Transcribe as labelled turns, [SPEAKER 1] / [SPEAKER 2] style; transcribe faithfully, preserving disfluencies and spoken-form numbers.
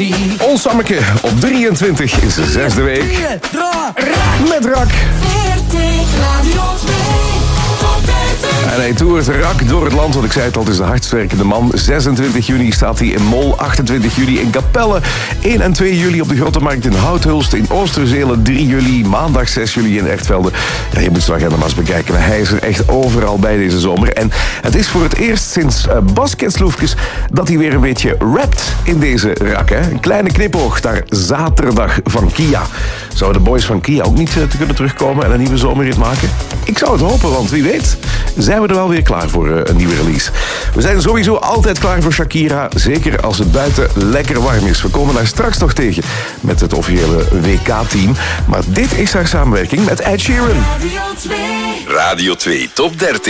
[SPEAKER 1] dertien.
[SPEAKER 2] Ons Sammeke op drieëntwintig is de zesde week. Met Rak. En hij toert Rak door het land, want ik zei het al, het is de hardst werkende man. zesentwintig juni staat hij in Mol, achtentwintig juli in Capelle, één en twee juli op de Grote Markt in Houthulst, in Oosterzelen drie juli, maandag zes juli in Echtvelde. Ja, je moet zijn agenda maar eens bekijken, maar hij is er echt overal bij deze zomer. En het is voor het eerst sinds uh, Basketsloefjes dat hij weer een beetje rapt in deze Rak. Hè? Een kleine knipoog naar Zaterdag van Kia. Zouden de boys van Kia ook niet uh, te kunnen terugkomen en een nieuwe zomerrit maken? Ik zou het hopen, want wie weet zijn we er wel weer klaar voor uh, een nieuwe release. We zijn sowieso altijd klaar voor Shakira, zeker als het buiten lekker warm is. We komen daar straks nog tegen met het officiële W K-team. Maar dit is haar samenwerking met Ed Sheeran.
[SPEAKER 3] Radio twee Top dertien.